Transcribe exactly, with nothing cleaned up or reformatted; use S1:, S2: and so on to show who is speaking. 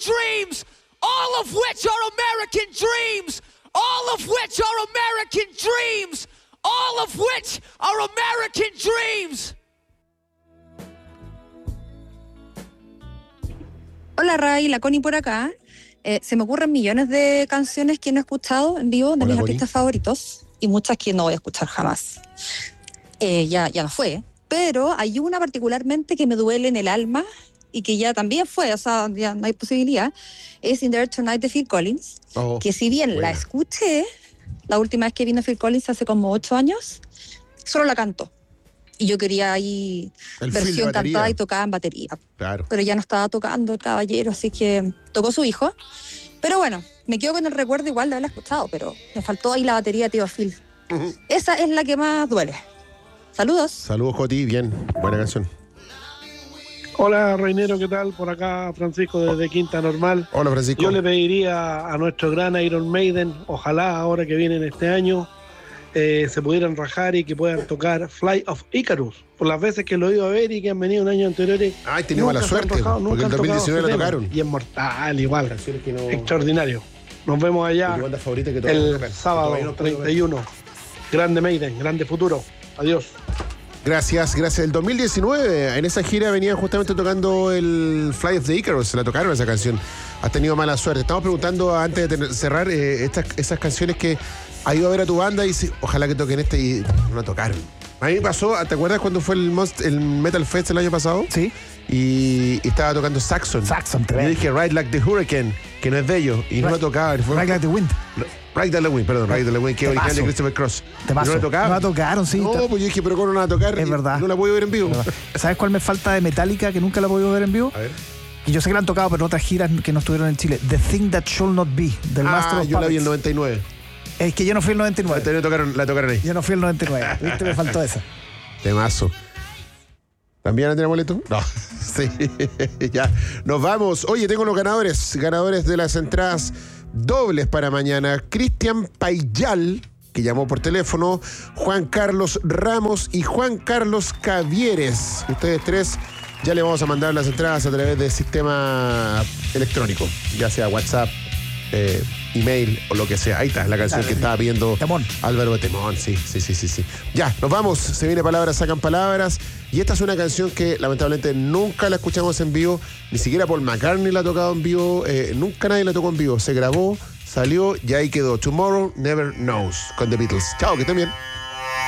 S1: dreams, all of which are American dreams, all of which are American dreams, all of which are American dreams.
S2: Hola Ray, la Connie por acá. Eh, se me ocurren millones de canciones que no he escuchado en vivo de
S3: Hola,
S2: mis
S3: Connie.
S2: artistas favoritos y muchas que no voy a escuchar jamás. Eh, ya, ya no fue, pero hay una particularmente que me duele en el alma y que ya también fue, o sea, ya no hay posibilidad. Es In the Air Tonight de Phil Collins,
S3: Oh,
S2: que si bien
S3: buena.
S2: la escuché la última vez que vino Phil Collins hace como ocho años, solo la canto. Y yo quería ahí
S3: El feel de
S2: versión
S3: batería.
S2: cantada y tocada en batería.
S3: Claro.
S2: Pero ya no estaba tocando el caballero, así que tocó su hijo. Pero bueno, me quedo con el recuerdo igual de haberla escuchado, pero me faltó ahí la batería de Tío Phil.
S3: Ujú.
S2: Esa es la que más duele. Saludos.
S3: Saludos, Joti. Bien, buena canción.
S4: Hola, Reinero, ¿qué tal? Por acá, Francisco, desde Quinta Normal.
S3: Hola, Francisco.
S4: Yo le pediría a nuestro gran Iron Maiden, ojalá ahora que vienen este año, eh, se pudieran rajar y que puedan tocar Flight of Icarus. Por las veces que lo he ido a ver y que han venido en años anteriores.
S3: Ay, tenía mala
S4: nunca se han
S3: suerte,
S4: rajado,
S3: porque
S4: nunca
S3: en
S4: han
S3: dos mil diecinueve
S4: tocado
S3: la
S4: ese tema.
S3: tocaron.
S4: Y es mortal, igual.
S3: Canciones que no...
S4: Extraordinario. Nos vemos allá
S3: Mi banda favorita que todavía no
S4: el
S3: tocan.
S4: sábado
S3: Todavía no puedo ver.
S4: treinta y uno. Grande Maiden, grande futuro. Adiós.
S3: Gracias, gracias. El dos mil diecinueve, en esa gira venían justamente tocando el Fly of the Icarus, se la tocaron esa canción. Has tenido mala suerte. Estamos preguntando antes de tener- cerrar eh, estas, esas canciones que ha ido a ver a tu banda y dice, ojalá que toquen este y no la tocaron. A mí me pasó, ¿te acuerdas cuando fue el, Most- el Metal Fest el año pasado?
S5: Sí.
S3: Y, y estaba tocando Saxon.
S5: Saxon,
S3: Y yo
S5: tremendo.
S3: dije Ride Like the Hurricane, que no es de ellos, y no
S5: Right-
S3: la tocaba. Y fue-
S5: Right Like the Wind.
S3: Ride the Wind, perdón, Ride the Wind, que es original de
S5: Temazo.
S3: Christopher Cross.
S5: Temazo.
S3: Y no la tocaba.
S5: No la tocaron, sí.
S3: No, pues yo dije, pero ¿cómo no la va a tocar?
S5: Es
S3: Y
S5: verdad.
S3: No la puedo ver en vivo.
S5: ¿Sabes cuál me falta de Metallica que nunca la he podido ver en vivo?
S3: A ver.
S5: Y yo sé que la han tocado, pero en otras giras que no estuvieron en Chile. The Thing That Should Not Be, del Master
S3: Ah,
S5: of
S3: yo la vi en el
S5: Puppets.
S3: noventa y nueve.
S5: Es que yo no fui el noventa y
S3: La,
S5: nueve.
S3: tocaron, la tocaron ahí.
S5: Yo no fui el noventa y nueve. ¿Viste? Me faltó esa.
S3: Temazo. ¿También Andrea Boleto? No. Sí, ya. Nos vamos. Oye, tengo los ganadores. Ganadores de las entradas dobles para mañana. Cristian Payal, que llamó por teléfono, Juan Carlos Ramos y Juan Carlos Cavieres. Ustedes tres ya le vamos a mandar las entradas a través del sistema electrónico, ya sea WhatsApp, eh, email o lo que sea. Ahí está la canción
S5: Claro,
S3: que
S5: sí.
S3: estaba viendo
S5: Temón.
S3: Álvaro Temón. Sí, sí, sí, sí, sí. Ya, nos vamos. Se viene Palabras, Sacan Palabras. Y esta es una canción que lamentablemente nunca la escuchamos en vivo. Ni siquiera Paul McCartney la ha tocado en vivo. Eh, nunca nadie la tocó en vivo. Se grabó, salió y ahí quedó. Tomorrow Never Knows con The Beatles. Chao, que estén bien.